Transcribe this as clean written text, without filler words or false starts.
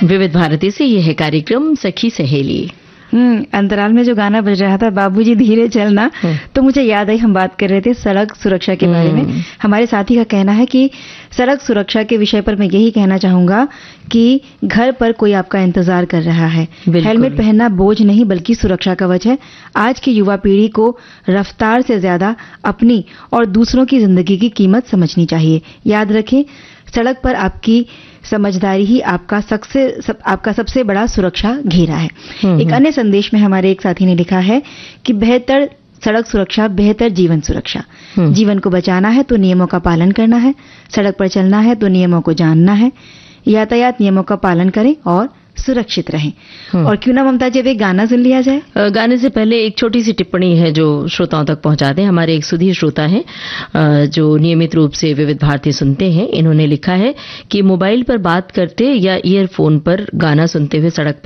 विविध भारती से ये है कार्यक्रम सखी सहेली। अंतराल में जो गाना बज रहा था बाबूजी धीरे चलना, तो मुझे याद आई हम बात कर रहे थे सड़क सुरक्षा के बारे में। हमारे साथी का कहना है कि सड़क सुरक्षा के विषय पर मैं यही कहना चाहूंगा कि घर पर कोई आपका इंतजार कर रहा है। हेलमेट पहनना बोझ नहीं बल्कि सुरक्षा कवच है। आज की युवा पीढ़ी को रफ्तार से ज्यादा अपनी और दूसरों की जिंदगी की कीमत समझनी चाहिए। याद रखें, सड़क पर आपकी समझदारी ही आपका सबसे बड़ा सुरक्षा घेरा है। एक अन्य संदेश में हमारे एक साथी ने लिखा है कि बेहतर सड़क सुरक्षा बेहतर जीवन सुरक्षा। जीवन को बचाना है तो नियमों का पालन करना है, सड़क पर चलना है तो नियमों को जानना है, यातायात नियमों का पालन करें और सुरक्षित रहें। और क्यों ना ममता जी एक गाना सुन लिया जाए। गाने से पहले एक छोटी सी टिप्पणी है जो श्रोताओं तक पहुंचा दें। हमारे एक सुधीर श्रोता हैं जो नियमित रूप से विविध भारती सुनते हैं। इन्होंने लिखा है कि मोबाइल पर बात करते या ईयरफोन पर गाना सुनते हुए सड़क